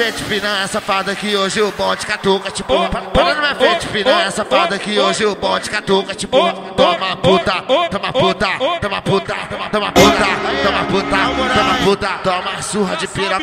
frente, piranha safada, que hoje o bonde catuca, tipo. Para na minha frente, piranha safada, que hoje o bonde catuca, tipo. Toma puta, toma puta, toma puta, toma puta, toma puta, toma puta, toma surra de piranha.